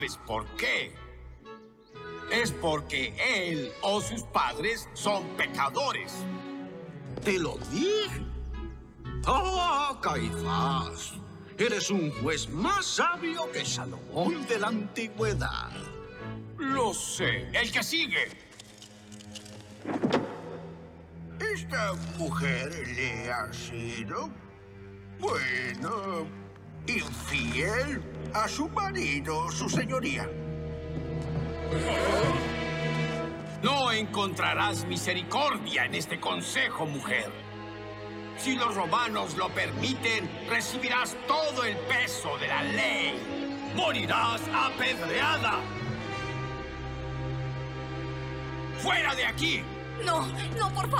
¿Sabes por qué? Es porque él o sus padres son pecadores. Te lo dije. ¡Ah, Caifás! Eres un juez más sabio que Salomón de la antigüedad. Lo sé. El que sigue. ¿Esta mujer le ha sido, bueno, infiel a su marido, su señoría? No encontrarás misericordia en este consejo, mujer. Si los romanos lo permiten, recibirás todo el peso de la ley. ¡Morirás apedreada! ¡Fuera de aquí! No, no, por favor.